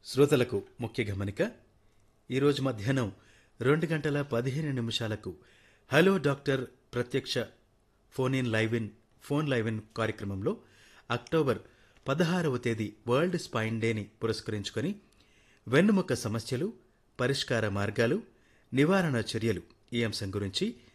శ్రోతలకు ముఖ్య గమనిక. ఈరోజు మధ్యాహ్నం 2:15 హలో డాక్టర్ ప్రత్యక్ష ఫోన్ లైవ్ ఇన్ కార్యక్రమంలో అక్టోబర్ 16వ తేదీ వరల్డ్ స్పైన్ డేని పురస్కరించుకొని వెన్నుముక్క సమస్యలు, పరిష్కార మార్గాలు, నివారణ చర్యలు ఈ అంశం గురించి